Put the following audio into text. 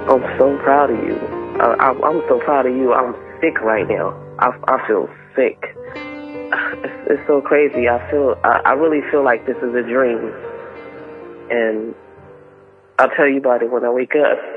I'm so proud of you. I'm so proud of you. I'm sick right now. I feel sick. It's so crazy. I really feel like this is a dream. And I'll tell you about it when I wake up.